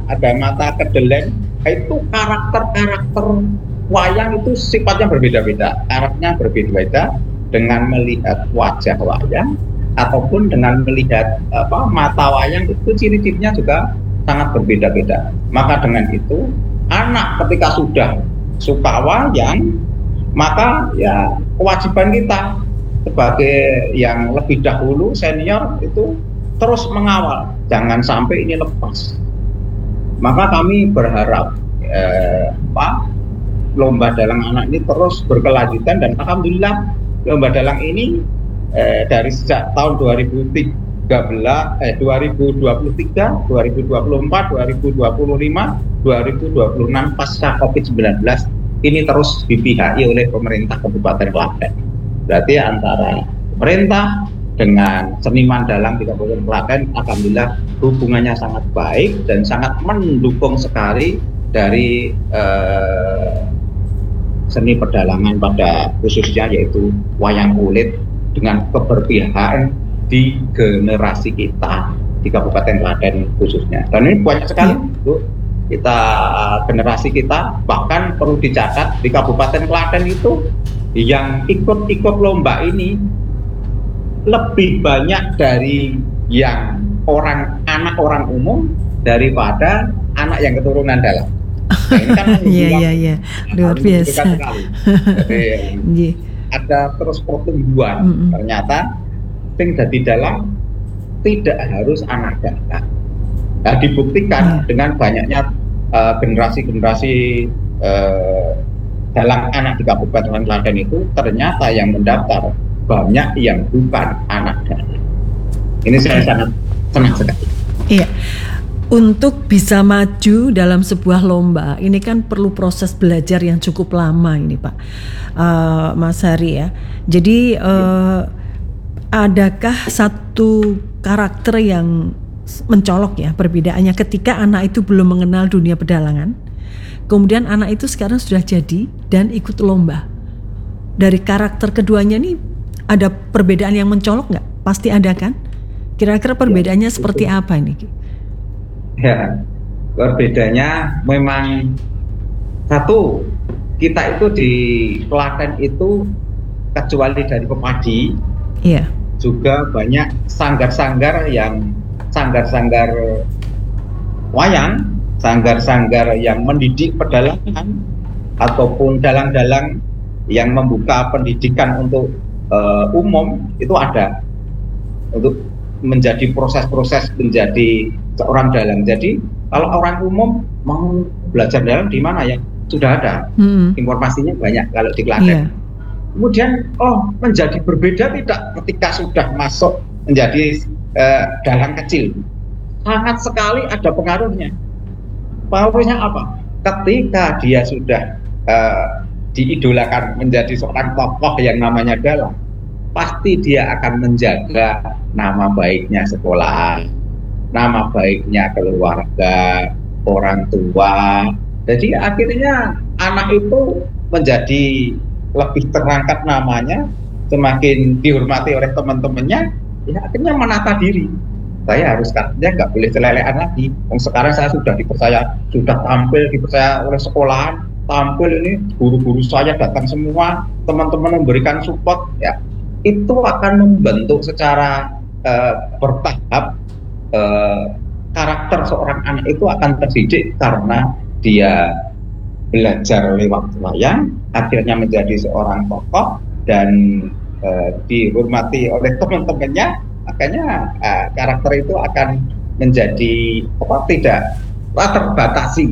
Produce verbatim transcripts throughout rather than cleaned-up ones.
ada mata kedeleng. Itu karakter-karakter wayang itu sifatnya berbeda-beda, karakternya berbeda-beda dengan melihat wajah wayang ataupun dengan melihat apa mata wayang itu ciri-cirinya juga sangat berbeda-beda. Maka dengan itu anak ketika sudah suka wayang, maka ya kewajiban kita sebagai yang lebih dahulu senior itu terus mengawal, jangan sampai ini lepas. Maka kami berharap eh, Pak, lomba dalang anak ini terus berkelanjutan, dan alhamdulillah lomba dalang ini eh, dari sejak tahun dua ribu tiga belas, eh, dua ribu dua puluh tiga, dua ribu dua puluh empat, dua ribu dua puluh lima, dua ribu dua puluh enam pasca covid sembilan belas ini terus dipihaki oleh pemerintah Kabupaten Klaten. Berarti antara pemerintah dengan seniman dalang di Kabupaten Klaten, alhamdulillah hubungannya sangat baik dan sangat mendukung sekali dari eh, seni pedalangan pada khususnya yaitu wayang kulit dengan keberpihakan di generasi kita di Kabupaten Klaten khususnya. Dan ini banyak sekali Bu, kita generasi kita, bahkan perlu dicatat di Kabupaten Klaten itu yang ikut-ikut lomba ini lebih banyak dari yang orang anak orang umum daripada anak yang keturunan dalang. Nah, ini kan iya iya iya luar biasa. Jadi ada terus pertumbuhan. Mm-hmm. Ternyata sing dadi dalang tidak harus anak dalang. Nah, dibuktikan yeah. dengan banyaknya uh, generasi-generasi uh, dalang anak di Kabupaten Klaten itu ternyata yang mendaftar banyak yang bukan anak dalang. Ini saya sangat senang sekali. Iya. Untuk bisa maju dalam sebuah lomba, ini kan perlu proses belajar yang cukup lama ini Pak, uh, Mas Hari ya. Jadi uh, adakah satu karakter yang mencolok ya perbedaannya ketika anak itu belum mengenal dunia pedalangan, kemudian anak itu sekarang sudah jadi dan ikut lomba. Dari karakter keduanya nih ada perbedaan yang mencolok nggak? Pasti ada kan? Kira-kira perbedaannya ya, seperti apa ini? Ya, perbedaannya memang satu, kita itu di Klaten itu kecuali dari pepadi, iya. juga banyak sanggar-sanggar yang sanggar-sanggar wayang, sanggar-sanggar yang mendidik pedalangan ataupun dalang-dalang yang membuka pendidikan untuk uh, umum itu ada untuk menjadi proses-proses menjadi seorang dalang. Jadi kalau orang umum mau belajar dalang di mana ya sudah ada hmm. informasinya banyak kalau di Klaten. Yeah. Kemudian oh menjadi berbeda tidak ketika sudah masuk menjadi uh, dalang kecil. Sangat sekali ada pengaruhnya. Pengaruhnya apa? Ketika dia sudah uh, diidolakan menjadi seorang tokoh yang namanya dalang, pasti dia akan menjaga nama baiknya sekolah, nama baiknya keluarga, orang tua. Jadi akhirnya anak itu menjadi lebih terangkat namanya, semakin dihormati oleh teman-temannya, ya akhirnya menata diri. Saya harus katanya nggak boleh celelean lagi. Dan sekarang saya sudah dipercaya, sudah tampil dipercaya oleh sekolahan, tampil ini guru-guru saya datang semua, teman-teman memberikan support, ya itu akan membentuk secara uh, bertahap uh, karakter seorang anak itu akan terdidik karena dia belajar lewat wayang, akhirnya menjadi seorang tokoh dan uh, dihormati oleh teman-temannya, akhirnya uh, karakter itu akan menjadi apa tidak terbatasi,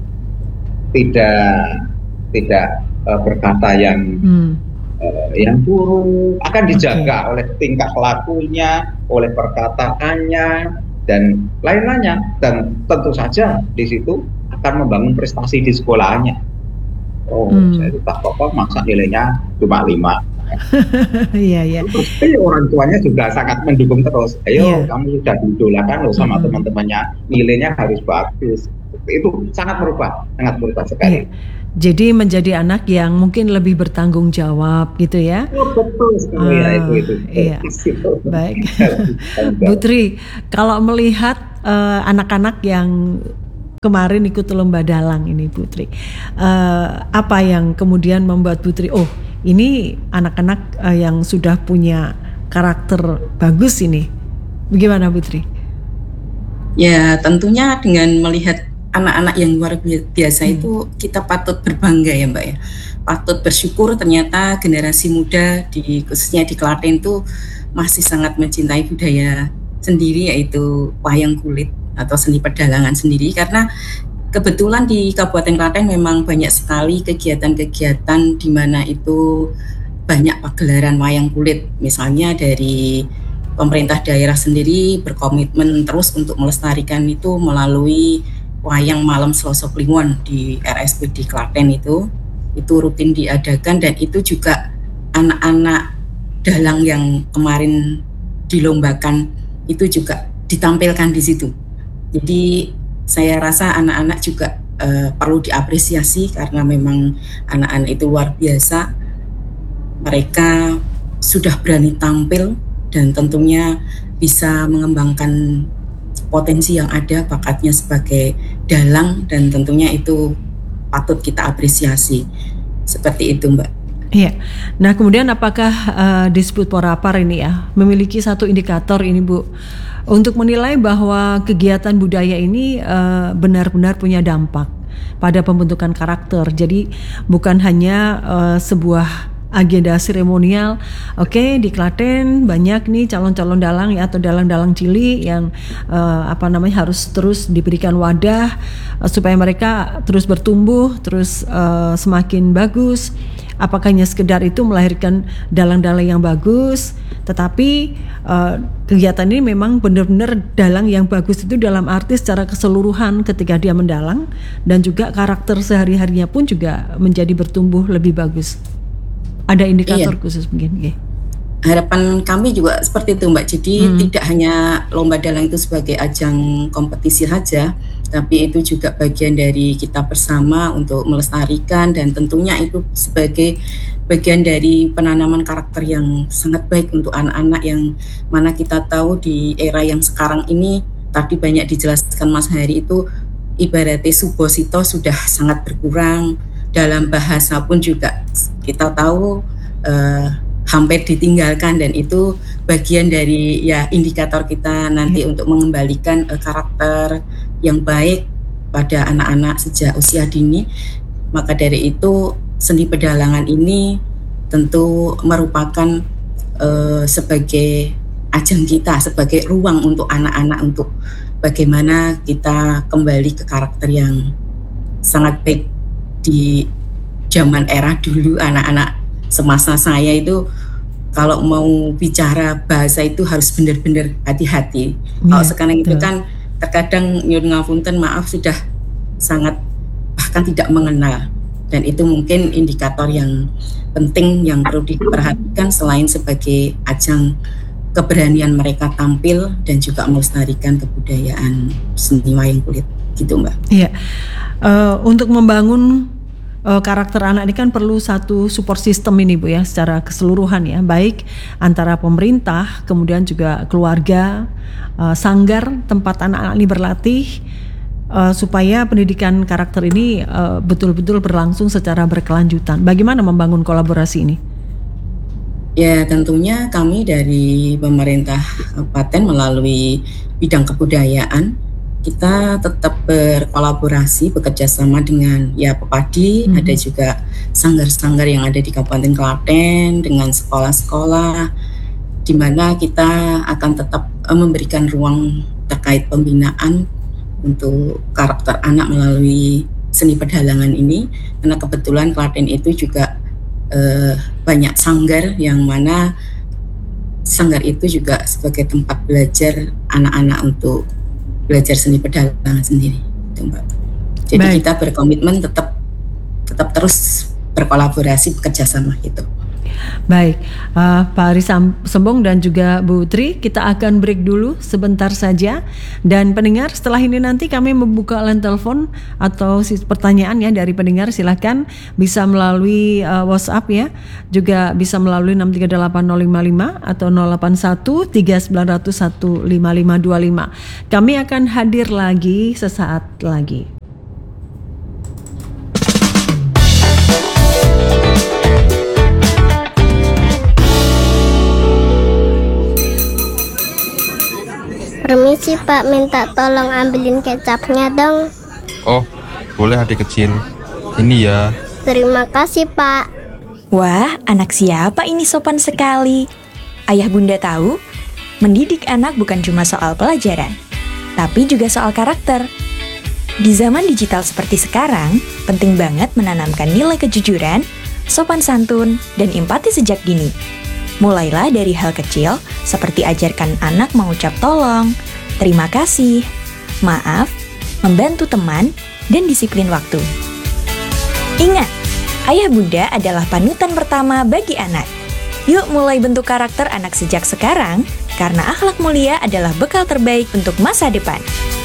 tidak tidak uh, berkata yang hmm. Uh, yang buruk, akan dijaga okay. oleh tingkah lakunya, oleh perkataannya dan lain-lainnya, dan tentu saja di situ akan membangun prestasi di sekolahnya. Oh, hmm. saya sudah kok maksa nilainya cuma lima. Iya iya. Tapi orang tuanya juga sangat mendukung terus. Ayo yeah. kamu sudah didolakan loh sama hmm. teman-temannya, nilainya harus bagus. Itu sangat berubah, sangat berubah sekali. Yeah. Jadi menjadi anak yang mungkin lebih bertanggung jawab gitu ya. Oh, betul sekali ah, ya itu itu. Iya. Baik. Bu Tri, kalau melihat uh, anak-anak yang kemarin ikut lomba dalang ini Putri. Uh, apa yang kemudian membuat Putri, oh ini anak-anak uh, yang sudah punya karakter bagus ini. Bagaimana Putri? Ya tentunya dengan melihat anak-anak yang luar biasa hmm. itu kita patut berbangga ya Mbak ya. Patut bersyukur ternyata generasi muda di khususnya di Klaten itu masih sangat mencintai budaya sendiri, yaitu wayang kulit atau seni pedalangan sendiri, karena kebetulan di Kabupaten Klaten memang banyak sekali kegiatan-kegiatan di mana itu banyak pagelaran wayang kulit. Misalnya dari pemerintah daerah sendiri berkomitmen terus untuk melestarikan itu melalui wayang malam Selasa Kliwon di R S P D Klaten itu. Itu rutin diadakan, dan itu juga anak-anak dalang yang kemarin dilombakan itu juga ditampilkan di situ. Jadi saya rasa anak-anak juga uh, perlu diapresiasi karena memang anak-anak itu luar biasa. Mereka sudah berani tampil dan tentunya bisa mengembangkan potensi yang ada, bakatnya sebagai dalang, dan tentunya itu patut kita apresiasi. Seperti itu Mbak. Iya. Nah kemudian apakah uh, Disput Porapar ini ya memiliki satu indikator ini Bu untuk menilai bahwa kegiatan budaya ini uh, benar-benar punya dampak pada pembentukan karakter. Jadi bukan hanya uh, sebuah agenda seremonial. Oke, okay, di Klaten banyak nih calon-calon dalang ya atau dalang-dalang cilik yang uh, apa namanya harus terus diberikan wadah uh, supaya mereka terus bertumbuh, terus uh, semakin bagus. Apakah hanya sekedar itu melahirkan dalang-dalang yang bagus, tetapi uh, kegiatan ini memang benar-benar dalang yang bagus itu dalam arti secara keseluruhan ketika dia mendalang, dan juga karakter sehari-harinya pun juga menjadi bertumbuh lebih bagus. Ada indikator iya. khusus mungkin? Okay. Harapan kami juga seperti itu Mbak. Jadi hmm. tidak hanya lomba dalang itu sebagai ajang kompetisi saja, tapi itu juga bagian dari kita bersama untuk melestarikan, dan tentunya itu sebagai bagian dari penanaman karakter yang sangat baik untuk anak-anak yang mana kita tahu di era yang sekarang ini, tadi banyak dijelaskan Mas Hari, itu ibaratnya subosito sudah sangat berkurang. Dalam bahasa pun juga kita tahu uh, hampir ditinggalkan, dan itu bagian dari ya indikator kita nanti hmm. untuk mengembalikan uh, karakter yang baik pada anak-anak sejak usia dini. Maka dari itu seni pedalangan ini tentu merupakan uh, sebagai ajang kita, sebagai ruang untuk anak-anak untuk bagaimana kita kembali ke karakter yang sangat baik. Di zaman era dulu anak-anak semasa saya itu kalau mau bicara bahasa itu harus benar-benar hati-hati. Ya, kalau sekarang betul. Itu kan terkadang nyuwun ngapunten, maaf, sudah sangat bahkan tidak mengenal, dan itu mungkin indikator yang penting yang perlu diperhatikan selain sebagai ajang keberanian mereka tampil dan juga melestarikan kebudayaan seni wayang kulit gitu Mbak. Iya. Uh, untuk membangun uh, karakter anak ini kan perlu satu support system ini Bu ya, secara keseluruhan ya, baik antara pemerintah, kemudian juga keluarga, uh, sanggar tempat anak-anak ini berlatih, uh, supaya pendidikan karakter ini uh, betul-betul berlangsung secara berkelanjutan. Bagaimana membangun kolaborasi ini? Ya tentunya kami dari pemerintah kabupaten melalui bidang kebudayaan kita tetap berkolaborasi, bekerja sama dengan ya Pepadi, hmm. ada juga sanggar-sanggar yang ada di Kabupaten Klaten dengan sekolah-sekolah, di mana kita akan tetap uh, memberikan ruang terkait pembinaan untuk karakter anak melalui seni pedalangan ini, karena kebetulan Klaten itu juga uh, banyak sanggar yang mana sanggar itu juga sebagai tempat belajar anak-anak untuk belajar seni pedalangan sendiri, itu Mbak. Jadi Baik. Kita berkomitmen tetap tetap terus berkolaborasi, bekerja sama gitu. Baik, uh, Pak Ari Sembong dan juga Bu Tri, kita akan break dulu sebentar saja. Dan pendengar, setelah ini nanti kami membuka line telepon atau pertanyaan ya dari pendengar, silakan bisa melalui uh, WhatsApp ya, juga bisa melalui enam tiga delapan nol lima lima atau nol delapan satu tiga sembilan nol satu lima lima dua lima. Kami akan hadir lagi sesaat lagi. Permisi Pak, minta tolong ambilin kecapnya dong. Oh, boleh adik kecil. Ini ya. Terima kasih Pak. Wah, anak siapa ini sopan sekali. Ayah bunda tahu, mendidik anak bukan cuma soal pelajaran, tapi juga soal karakter. Di zaman digital seperti sekarang, penting banget menanamkan nilai kejujuran, sopan santun, dan empati sejak dini. Mulailah dari hal kecil, seperti ajarkan anak mengucap tolong, terima kasih, maaf, membantu teman, dan disiplin waktu. Ingat, ayah bunda adalah panutan pertama bagi anak. Yuk mulai bentuk karakter anak sejak sekarang, karena akhlak mulia adalah bekal terbaik untuk masa depan.